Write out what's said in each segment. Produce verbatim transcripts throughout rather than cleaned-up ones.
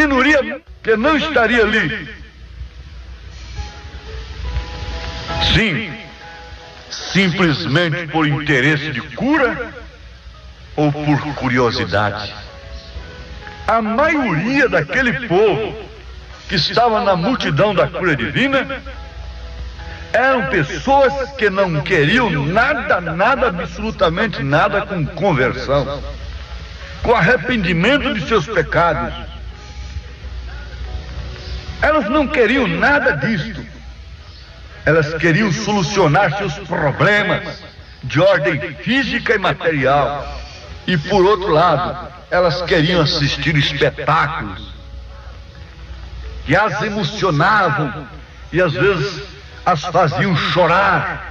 minoria que não estaria ali. Sim, simplesmente por interesse de cura ou por curiosidade. A maioria daquele povo que estava na multidão da cura divina eram pessoas que não queriam nada, nada, absolutamente nada com conversão, com arrependimento de seus pecados. Elas não queriam nada disto. Elas queriam solucionar seus problemas de ordem física e material. E por outro lado, elas queriam assistir espetáculos que as emocionavam e às vezes as faziam chorar.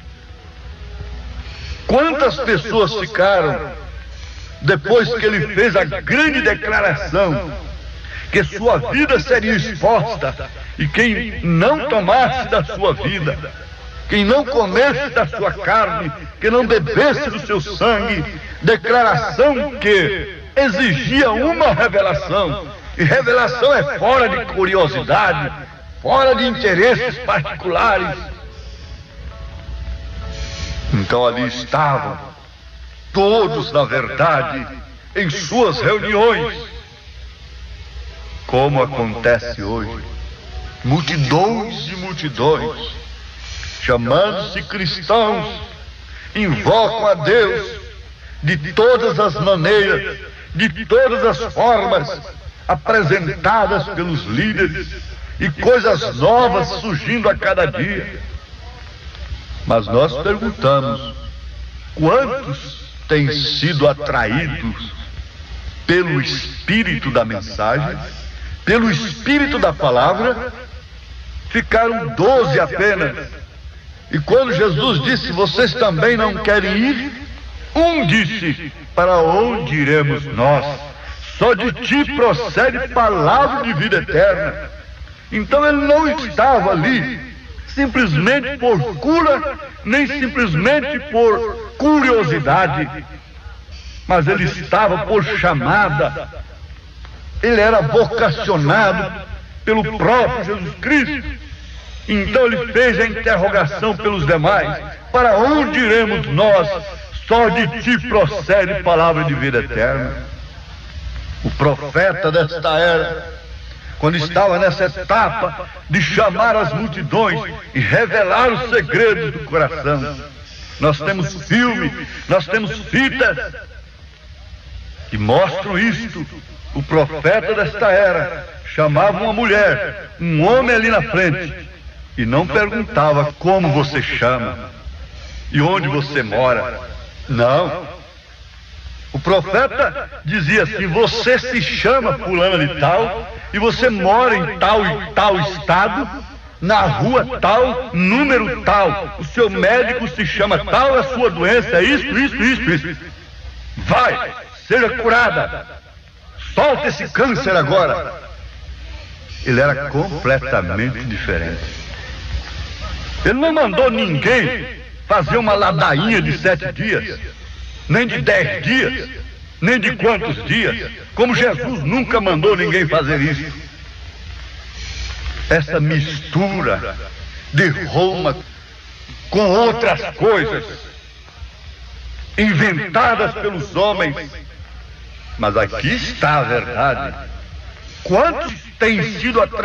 Quantas pessoas ficaram depois que ele fez a grande declaração que sua vida seria exposta e quem não tomasse da sua vida, quem não comesse da sua carne, que não bebesse do seu sangue, declaração que exigia uma revelação, e revelação é fora de curiosidade, fora de interesses particulares. Então ali estavam todos, na verdade, em suas reuniões, como acontece hoje, multidões e multidões, chamando-se cristãos, invocam a Deus de todas as maneiras, de todas as formas apresentadas pelos líderes, e coisas novas surgindo a cada dia. Mas nós perguntamos: quantos têm sido atraídos pelo espírito da mensagem, pelo espírito da palavra? Ficaram doze apenas. E quando Jesus disse: vocês também não querem ir? Um disse: para onde iremos nós? Só de ti procede palavra de vida eterna. Então ele não estava ali simplesmente por cura, nem simplesmente por curiosidade, mas ele estava por chamada. Ele era vocacionado pelo próprio Jesus Cristo. Então ele fez a interrogação pelos demais: para onde iremos nós? Só de ti procede palavra de vida eterna. O profeta desta era, quando estava nessa etapa de chamar as multidões e revelar os segredos do coração, nós temos filme, nós temos fitas que mostram isto. O profeta desta era chamava uma mulher, um homem ali na frente, e não perguntava como você chama e onde você mora. Não. O profeta dizia assim: você se chama fulana de tal, e você mora em tal e tal estado, na rua tal, número tal, o seu médico se chama tal, a sua doença é isto, isto, isto, isto. Vai, seja curada, solta esse câncer agora. Ele era completamente diferente. Ele não mandou ninguém fazer uma ladainha de sete dias, nem de dez dias, nem de quantos dias, como Jesus nunca mandou ninguém fazer isso. Essa mistura de Roma com outras coisas inventadas pelos homens. Mas aqui está a verdade. Quantos têm sido atraídos